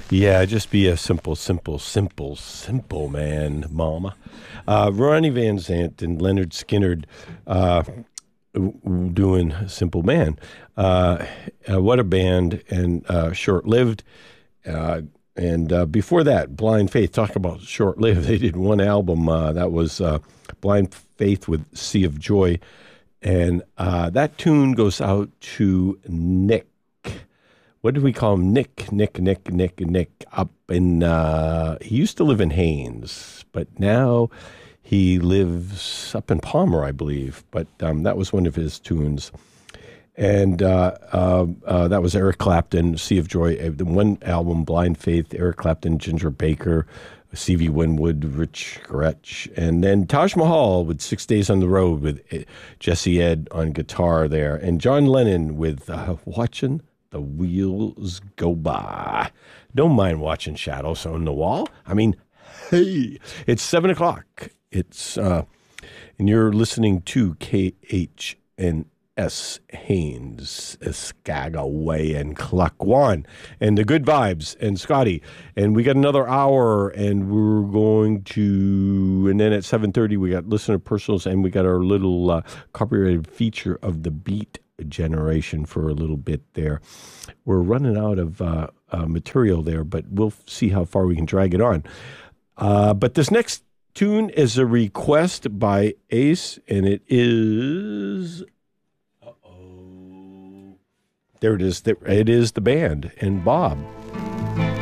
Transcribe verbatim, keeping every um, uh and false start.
Yeah, just be a simple, simple, simple, simple man, mama. Uh, Ronnie Van Zant and Leonard Skinner uh, doing Simple Man. Uh, uh, what a band, and uh, short-lived. Uh, and uh, before that, Blind Faith. Talk about short-lived. They did one album. Uh, that was uh, Blind Faith with Sea of Joy. And uh, that tune goes out to Nick. What did we call him? Nick, Nick, Nick, Nick, Nick. Up in, uh, he used to live in Haines, but now he lives up in Palmer, I believe. But um, that was one of his tunes. And uh, uh, uh, that was Eric Clapton, Sea of Joy. Uh, The one album, Blind Faith, Eric Clapton, Ginger Baker, C V Winwood, Rich Gretsch. And then Taj Mahal with Six Days on the Road with uh, Jesse Ed on guitar there. And John Lennon with uh, Watching the Wheels Go By. Don't mind watching shadows on the wall. I mean, hey, it's seven o'clock. It's, uh, and you're listening to K H N S Haines, Skagaway, and Clackwan, and the Good Vibes, and Scotty. And we got another hour, and we're going to, and then at seven thirty, we got listener personals, and we got our little uh, copyrighted feature of the Beat Generation for a little bit there. We're running out of uh, uh, material there, but we'll see how far we can drag it on. Uh, but this next tune is a request by Ace, and it is... Uh-oh. There it is. It is the band and Bob.